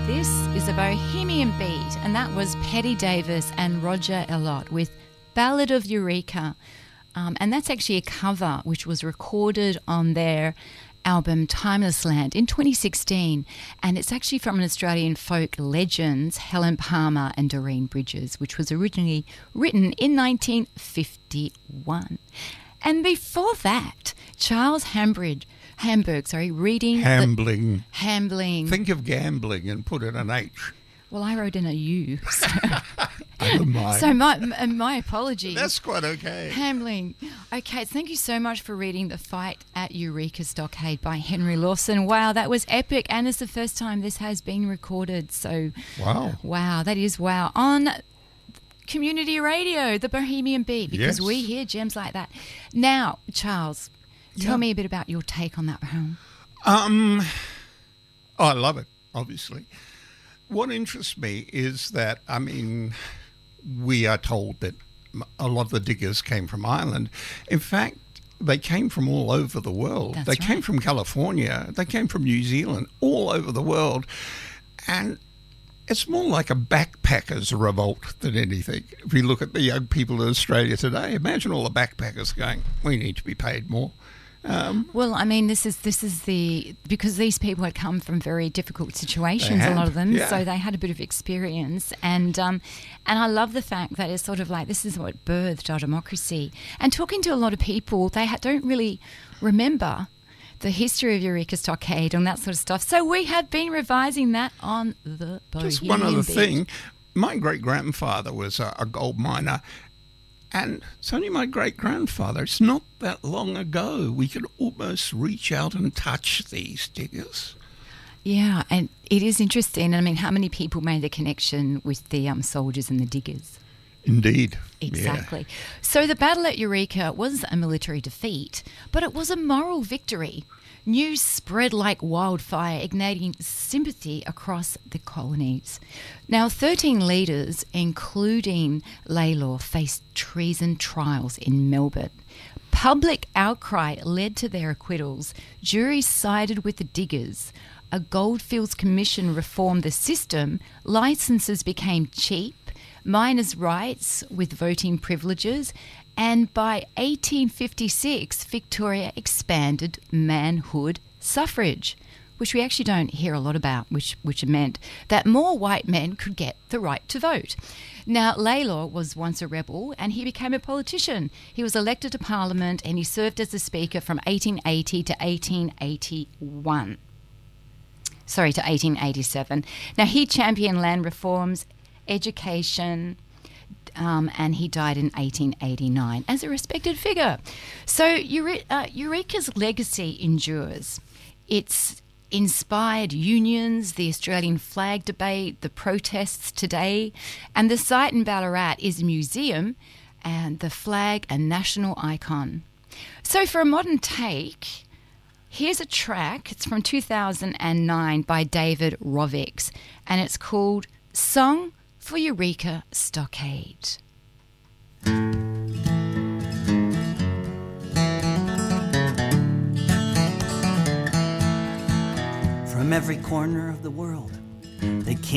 This is a Bohemian Beat, and that was Petty Davis and Roger Elott with Ballad of Eureka. And that's actually a cover which was recorded on their album Timeless Land in 2016. And it's actually from an Australian folk legends, Helen Palmer and Doreen Bridges, which was originally written in 1951. And before that, Charles Hamburg, reading... Hambling. Think of gambling and put in an H. Well, I wrote in a U. So, so my apologies. That's quite okay. Hambling. Okay, thank you so much for reading The Fight at Eureka Stockade by Henry Lawson. Wow, that was epic, and it's the first time this has been recorded. So, wow, that is wow. On community radio, the Bohemian Beat, because we hear gems like that. Now, Charles, tell me a bit about your take on that poem. I love it, obviously. What interests me is that, we are told that a lot of the diggers came from Ireland. In fact, they came from all over the world. They came from California. They came from New Zealand, all over the world. And it's more like a backpackers revolt than anything. If you look at the young people in Australia today, imagine all the backpackers going, we need to be paid more. This is because these people had come from very difficult situations, a lot of them, so they had a bit of experience, and I love the fact that it's sort of like this is what birthed our democracy. And talking to a lot of people, they don't really remember the history of Eureka Stockade and that sort of stuff. So we have been revising that on the Bohemian Just one other Beat. thing, my great-grandfather was a gold miner. And it's only my great-grandfather. It's not that long ago. We could almost reach out and touch these diggers. Yeah, and it is interesting. How many people made the connection with the soldiers and the diggers? Indeed. Exactly. Yeah. So the battle at Eureka was a military defeat, but it was a moral victory. News spread like wildfire, igniting sympathy across the colonies. Now, 13 leaders, including Lalor, faced treason trials in Melbourne. Public outcry led to their acquittals. Juries sided with the diggers. A Goldfields Commission reformed the system. Licences became cheap. Miners' rights with voting privileges. And by 1856, Victoria expanded manhood suffrage, which we actually don't hear a lot about, which meant that more white men could get the right to vote. Now, Lalor was once a rebel and he became a politician. He was elected to Parliament and he served as the Speaker from 1880 to 1881. Sorry, to 1887. Now, he championed land reforms, education, and he died in 1889 as a respected figure. So Eureka's legacy endures. It's inspired unions, the Australian flag debate, the protests today, and the site in Ballarat is a museum and the flag a national icon. So for a modern take, here's a track. It's from 2009 by David Rovics, and it's called Song for Eureka Stockade. From every corner of the world, they came